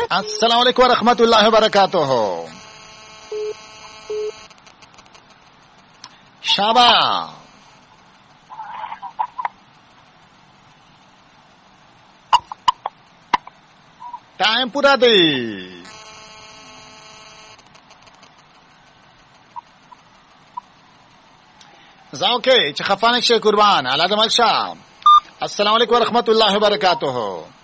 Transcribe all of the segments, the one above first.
السلام علیکم ورحمت الله وبرکاتہ. شابا ٹائم پورا دی. زاوکه چې خفانه شي قربان الله د ملشام. السلام علیکم ورحمت الله وبرکاتہ.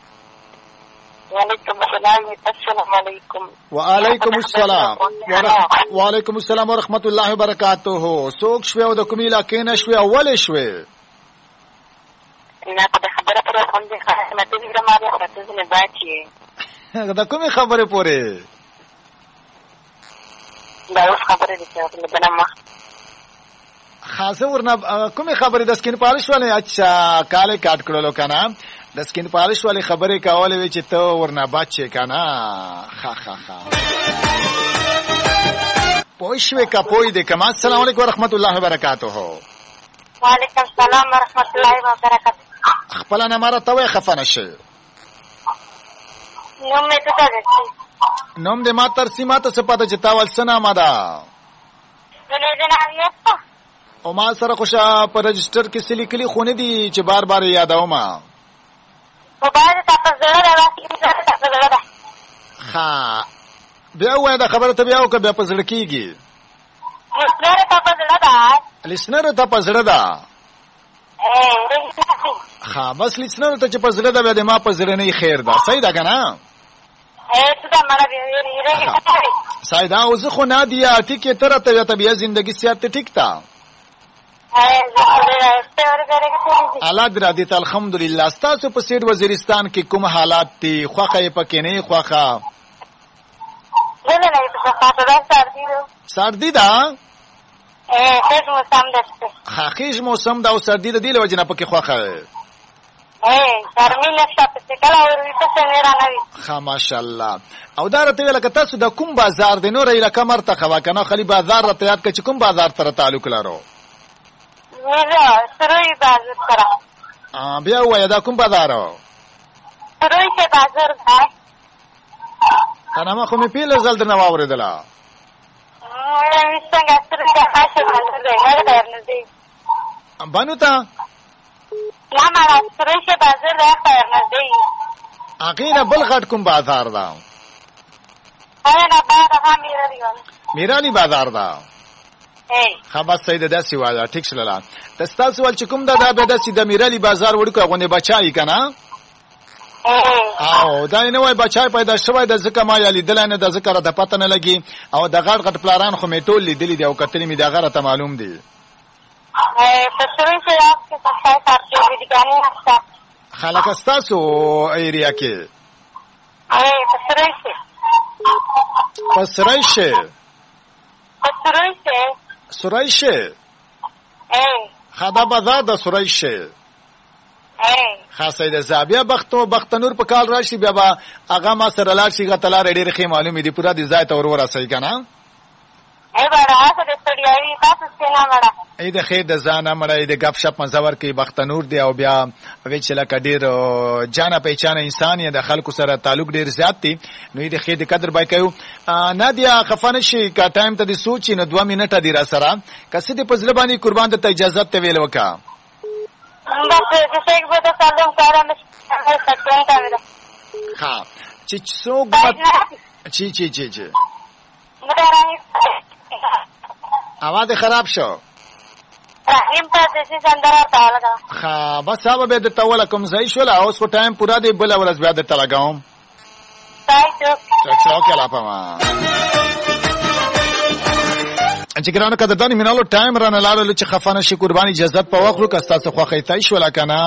وعلیکم السلام. السلام علیکم. وعلیکم السلام. وعلیکم السلام ورحمت الله وبرکاتہ. سوک شوي او د کومې علاقې نه شوي اول شوي؟ نه په خبره پر باندې خاطر مته دې رماره خاطر نه باچی. دا کومې خبره پوره؟ دا اوس خبره دي چې په نامه خاصه ورنه کومې خبره د سکین پالش والے. اچھا کاله کاټ کړلو کنه د سکین پالش والے خبره کولې وی چې ته ورنه بچې کنه. ها پوښوي کا پوي دې کما. السلام علیکم ورحمت الله وبرکاتہ. وعلیکم السلام ورحمت الله وبرکاتہ. خپل نه ماره توې خفنه شي. نوم مې ته ده. نوم دې ما تر سیمه ته څه پته چې تاول سنا ماده. او ما سره خوشا په رجستر کې سلی کلی خونه دي چې بار بار یادوم. په باندې تاسو زړه راځي. ها بیا وای دا خبره ته بیا او که بیا په زړه کېږي. لسنر ته په زړه ده. ها بس لسنر ته چې په زړه ده بیا د ما په زړه نه خیر ده. صحیح ده که نه؟ صحیح ده. او زه خو نادیا ټیکې ته راته بیا طبیعه زندګي سیات ټیک ده. الله دې را دې ته الحمدلله. ستاسو په سیټ وزیرستان کې کوم حالات دي؟ خوښه یې پکې نه خوښه؟ سردی ده. خیش موسم ده او سردی ده. دې له وجې نه پکې خوښه ښه ماشاءالله. او دا راته ویله که تاسو د کوم بازار دی نوره علاقه مرتخبه که نه خالي بازار راته یاد که چې کوم بازار سره تعلق لرو؟ سروی بازار سره. بیا ووایه دا کوم بازار و؟ سروی چې بازار ده کنه ما خو مې پیله ځل درنه واورېدله. بانو ته هغې نه بل غټ کوم بازار ده؟ میرانی بازار ده. ښه بس صحیح ده. داسې وایه ټیک شلله. د ستاسو ول چې کوم ده دا بیا داسې د میرالي بازار وړوکی غوندې بچایي که نه؟ او دا یې نه وای بچای پیدا شوی ده ځکه ما یا لیدلی نه ده ځکه راته پته نه لګي. او د غټ غټ پلاران خو مې ټول لیدلي دي او کتلي مې د هغه راته معلوم دي. خلک ستاسو ایریا کې په سرایشه سرایشه ښه دا بازار د سرایشه. خاصه د زابیا بختنور په کال راشي بیا به هغه ما سره لاړ شي. هغه ته لارې ډېرې ښې معلومې دي. پوره دې ځای ته ور ورسوي که نه؟ ای د خیر د ځانه مړی د ګپ شپ مزه ورکوي. بختنور دی او بیا وی چې لکه ډېر جانه پهچانه انسان یې د خلکو سره تعلق ډېر زیات دی. نو یې د خیر د قدر به کوو. نادیا خفه نه شي که ټایم ته دې سوچي نو 2 منټه دي را سره. که څه دې په زړه باندې قربان درته اجازت ته ویل وکړه. ها چې څوک چی اواز خراب شو. ها بس هغه به درته ولکم ځای شول. اوس خو ټایم پورا دی. بله ورځ بیا درته لګوم. اوکې الله پاما. چې ګرانه قدردانې مینالو ټایم رانه لاړلو چې خفه نه شي قرباني اجازت په وخت وکړه. ستاسو خوښۍ طی شوله که نه؟